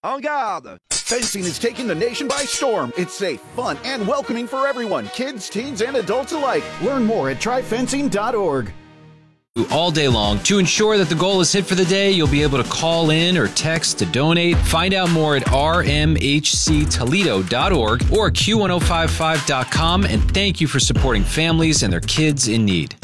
En garde! Fencing is taking the nation by storm. It's safe, fun, and welcoming for everyone, kids, teens, and adults alike. Learn more at tryfencing.org. All day long. To ensure that the goal is hit for the day, you'll be able to call in or text to donate. Find out more at rmhctoledo.org or q1055.com, and thank you for supporting families and their kids in need.